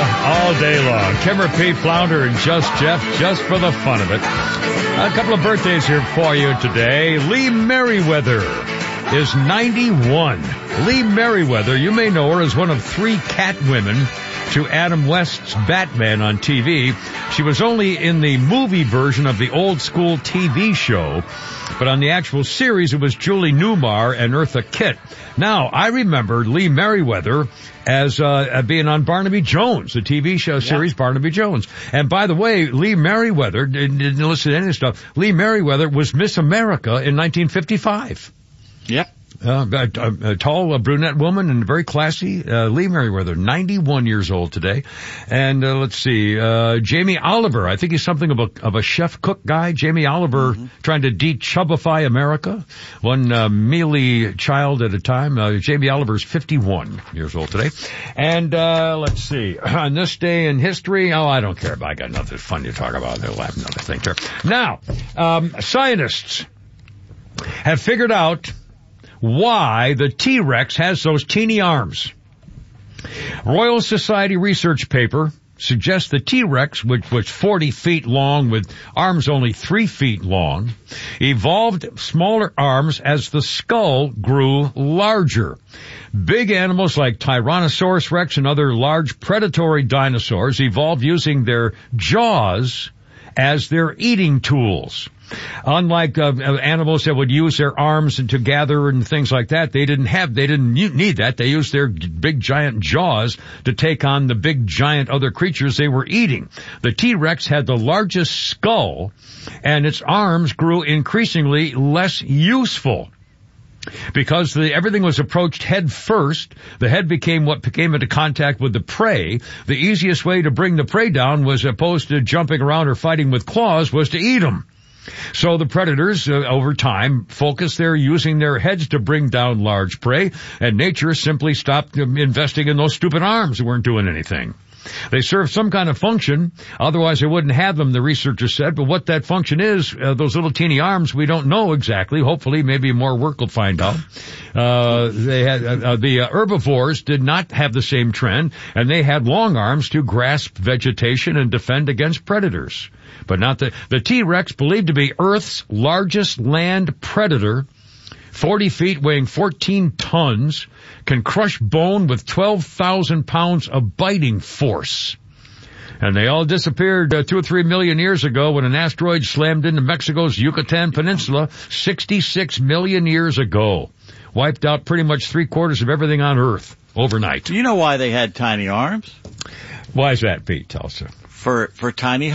all day long. Kimmer, Pete, Flounder, and Just Jeff, just for the fun of it. A couple of birthdays here for you today. Lee Merriweather is 91. Lee Merriweather, you may know her as one of 3 Catwomen to Adam West's Batman on TV. She was only in the movie version of the old school TV show, but on the actual series it was Julie Newmar and Eartha Kitt. Now, I remember Lee Merriweather as being on Barnaby Jones, the TV show series Barnaby Jones. And by the way, Lee Merriweather, didn't listen to any stuff, Lee Merriweather was Miss America in 1955. Yep. A tall brunette woman and very classy. Lee Merriweather, 91 years old today. And let's see, Jamie Oliver. I think he's something of a chef cook guy. Jamie Oliver trying to de-chubbify America, one mealy child at a time. Jamie Oliver's 51 years old today. And let's see, on this day in history, I don't care. I got nothing fun to talk about. They'll have another thing there. Now, scientists have figured out why the T-Rex has those teeny arms. Royal Society research paper suggests the T-Rex, which was 40 feet long with arms only 3 feet long, evolved smaller arms as the skull grew larger. Big animals like Tyrannosaurus Rex and other large predatory dinosaurs evolved using their jaws as their eating tools. Unlike animals that would use their arms to gather and things like that, they didn't need that. They used their big giant jaws to take on the big giant other creatures they were eating. The T-Rex had the largest skull, and its arms grew increasingly less useful. Because everything was approached head first, the head became into contact with the prey. The easiest way to bring the prey down, was opposed to jumping around or fighting with claws, was to eat them. So the predators, over time, focused their using their heads to bring down large prey, and nature simply stopped investing in those stupid arms that weren't doing anything. They serve some kind of function, otherwise they wouldn't have them, the researchers said, but what that function is, those little teeny arms, we don't know exactly. Hopefully, maybe more work will find out. The herbivores did not have the same trend, and they had long arms to grasp vegetation and defend against predators. But not the T-Rex, believed to be Earth's largest land predator, 40 feet, weighing 14 tons, can crush bone with 12,000 pounds of biting force. And they all disappeared 2 or 3 million years ago when an asteroid slammed into Mexico's Yucatan Peninsula 66 million years ago. Wiped out pretty much 3/4 of everything on Earth overnight. Do you know why they had tiny arms? Why is that, Pete? Tell us. For tiny